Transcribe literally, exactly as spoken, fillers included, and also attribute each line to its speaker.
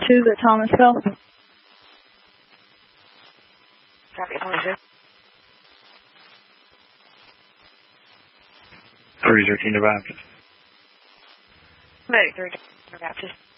Speaker 1: two at Thomasville.
Speaker 2: Copy, Thomasville.
Speaker 3: three thirteen to Baptist.
Speaker 2: Medic three to Baptist.